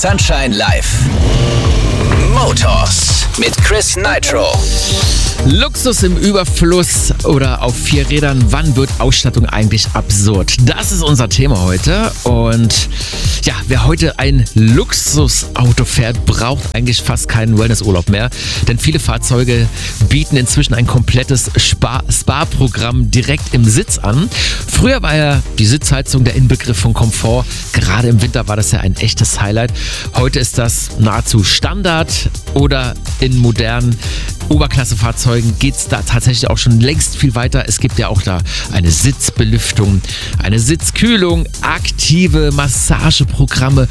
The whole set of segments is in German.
Sunshine Live. Motors mit Chris Nitro. Luxus im Überfluss oder auf 4 Rädern, wann wird Ausstattung eigentlich absurd? Das ist unser Thema heute und ja, wer heute ein Luxusauto fährt, braucht eigentlich fast keinen Wellnessurlaub mehr, denn viele Fahrzeuge bieten inzwischen ein komplettes Spa-Programm direkt im Sitz an. Früher war ja die Sitzheizung der Inbegriff von Komfort, gerade im Winter war das ja ein echtes Highlight. Heute ist das nahezu Standard oder in modernen Oberklassefahrzeugen geht es da tatsächlich auch schon längst viel weiter. Es gibt ja auch da eine Sitzbelüftung, eine Sitzkühlung, aktive Massageprogramme,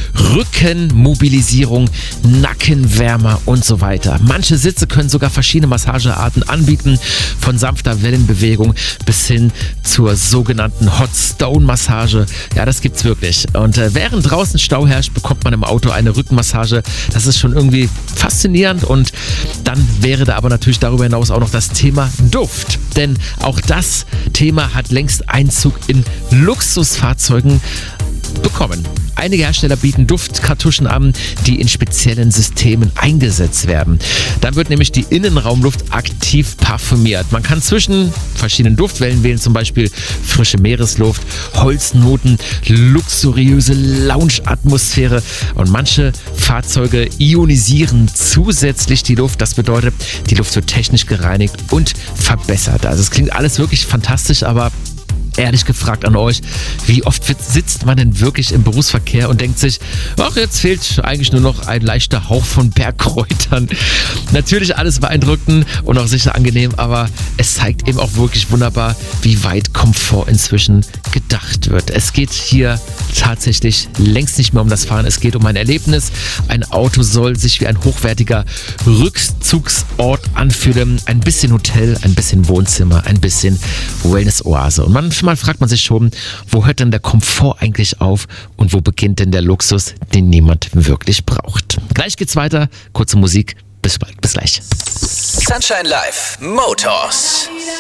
Rückenmobilisierung, Nackenwärmer und so weiter. Manche Sitze können sogar verschiedene Massagearten anbieten, von sanfter Wellenbewegung bis hin zur sogenannten Hot Stone Massage. Ja, das gibt's wirklich. Und während draußen Stau herrscht, bekommt man im Auto eine Rückenmassage. Das ist schon irgendwie faszinierend und dann wäre da aber natürlich darüber hinaus auch noch das Thema Duft. Denn auch das Thema hat längst Einzug in Luxusfahrzeugen bekommen. Einige Hersteller bieten Duftkartuschen an, die in speziellen Systemen eingesetzt werden. Dann wird nämlich die Innenraumluft aktiv parfümiert. Man kann zwischen verschiedenen Duftwellen wählen, zum Beispiel frische Meeresluft, Holznoten, luxuriöse Lounge-Atmosphäre und manche Fahrzeuge ionisieren zusätzlich die Luft. Das bedeutet, die Luft wird technisch gereinigt und verbessert. Also es klingt alles wirklich fantastisch, aber ehrlich gefragt an euch, wie oft sitzt man denn wirklich im Berufsverkehr und denkt sich, ach, jetzt fehlt eigentlich nur noch ein leichter Hauch von Bergkräutern. Natürlich alles beeindruckend und auch sicher angenehm, aber es zeigt eben auch wirklich wunderbar, wie weit Komfort inzwischen gedacht wird. Es geht hier tatsächlich längst nicht mehr um das Fahren, es geht um ein Erlebnis. Ein Auto soll sich wie ein hochwertiger Rückzugsort anfühlen. Ein bisschen Hotel, ein bisschen Wohnzimmer, ein bisschen Wellness-Oase. Und manchmal fragt man sich schon, wo hört denn der Komfort eigentlich auf und wo beginnt denn der Luxus, den niemand wirklich braucht. Gleich geht's weiter, kurze Musik, bis bald, bis gleich. Sunshine Live. Motors.